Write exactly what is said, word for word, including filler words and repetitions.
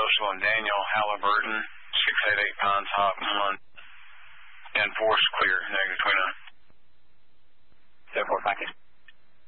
social, and Daniel Halliburton, six eight eight Pines Hop, one. And force clear, negative twenty-nine.